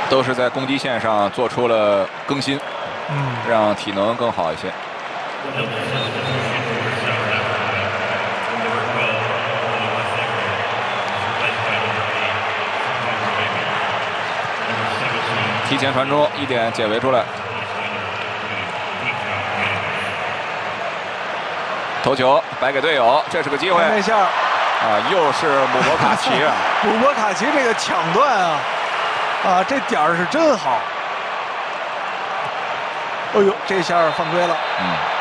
都是在攻击线上做出了更新，让体能更好一些。提前传中，1点解围出来。头球摆给队友，这是个机会。 那下又是姆博卡奇啊！ 姆博卡奇这个抢断这点儿是真好。哎呦，这下犯规了。